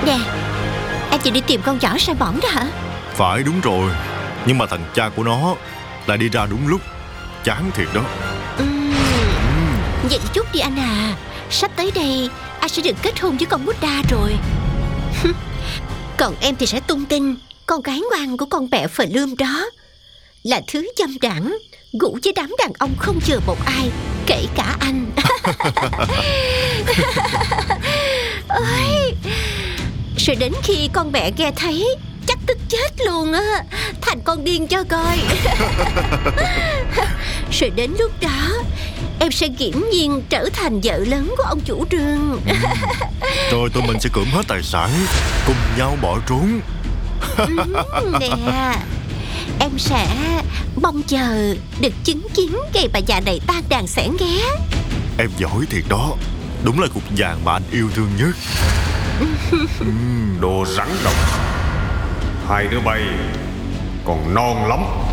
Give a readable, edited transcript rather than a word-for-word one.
Nè, em chỉ đi tìm con chó sai bỏng đó hả? Phải, đúng rồi. Nhưng mà thằng cha của nó lại đi ra đúng lúc. Chán thiệt đó. Vậy chút đi anh à. Sắp tới đây anh sẽ được kết hôn với con Buddha rồi. Còn em thì sẽ tung tin con gái ngoan của con mẹ phờ lươm đó là thứ dâm đảng, ngủ với đám đàn ông không chừa một ai, kể cả anh. Ôi, rồi đến khi con mẹ nghe thấy chắc tức chết luôn á, thành con điên cho coi. Rồi đến lúc đó em sẽ nghiễm nhiên trở thành vợ lớn của ông chủ trường. Rồi tụi mình sẽ cưỡng hết tài sản, cùng nhau bỏ trốn. Nè, em sẽ mong chờ được chứng kiến ngày bà già này tan đàn xẻ nghé. Em giỏi thiệt đó. Đúng là cục vàng mà anh yêu thương nhất. Đồ rắn độc. Hai đứa bay còn non lắm.